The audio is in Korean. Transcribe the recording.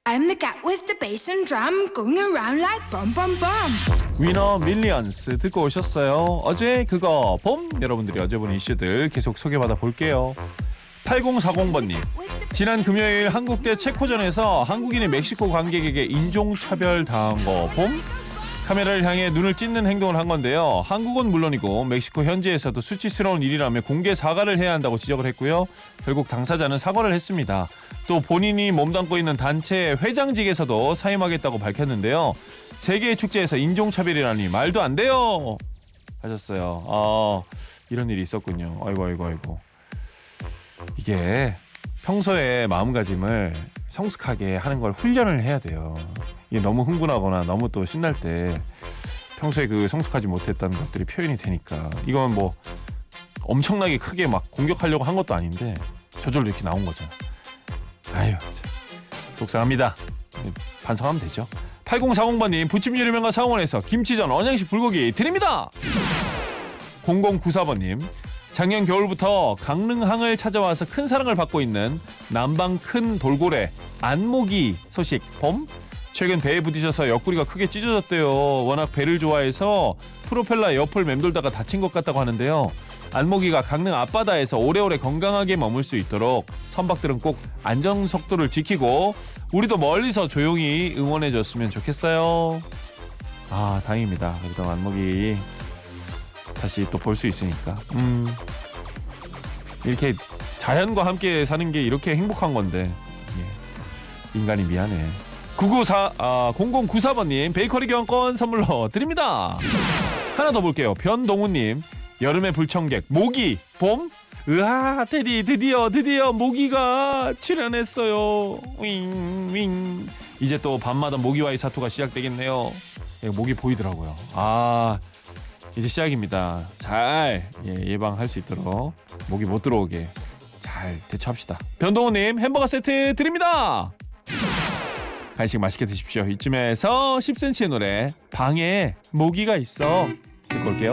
I'm the cat with the bass and drum going around like bum bum bum. 위너 밀리언스 듣고 오셨어요. 어제 그거 봄? 여러분들이 어제 본 이슈들 계속 소개받아 볼게요. 8040번님, 지난 금요일 한국 대 체코전에서 한국인이 멕시코 관객에게 인종차별 당한 거 봄? 카메라를 향해 눈을 찢는 행동을 한 건데요. 한국은 물론이고 멕시코 현지에서도 수치스러운 일이라며 공개 사과를 해야 한다고 지적을 했고요. 결국 당사자는 사과를 했습니다. 또 본인이 몸담고 있는 단체 회장직에서도 사임하겠다고 밝혔는데요. 세계의 축제에서 인종차별이라니 말도 안 돼요 하셨어요. 이런 일이 있었군요. 아이고. 이게 평소에 마음가짐을 성숙하게 하는 걸 훈련을 해야 돼요. 이게 너무 흥분하거나 너무 또 신날 때 평소에 그 성숙하지 못했던 것들이 표현이 되니까 이건 뭐 엄청나게 크게 막 공격하려고 한 것도 아닌데 저절로 이렇게 나온 거죠. 아유, 속상합니다. 반성하면 되죠. 8040번님, 부침 요리명가 상원에서 김치전 언양식 불고기 드립니다. 0094번님, 작년 겨울부터 강릉항을 찾아와서 큰 사랑을 받고 있는 남방 큰 돌고래 안목이 소식 봄? 최근 배에 부딪혀서 옆구리가 크게 찢어졌대요. 워낙 배를 좋아해서 프로펠러 옆을 맴돌다가 다친 것 같다고 하는데요. 안목이가 강릉 앞바다에서 오래오래 건강하게 머물 수 있도록 선박들은 꼭 안전 속도를 지키고 우리도 멀리서 조용히 응원해줬으면 좋겠어요. 다행입니다. 그래도 안목이 다시 또 볼 수 있으니까. 이렇게 자연과 함께 사는 게 이렇게 행복한 건데 인간이 미안해. 0094번님, 베이커리 교환권 선물로 드립니다. 하나 더 볼게요. 변동우님, 여름의 불청객 모기 봄? 으아, 테디 드디어 모기가 출연했어요. 윙. 이제 또 밤마다 모기와의 사투가 시작되겠네요. 모기 보이더라고요. 이제 시작입니다. 잘 예방할 수 있도록 모기 못 들어오게 잘 대처합시다. 변동우님, 햄버거 세트 드립니다. 간식 맛있게 드십시오. 이쯤에서 10cm의 노래 방에 모기가 있어 듣고 올게요.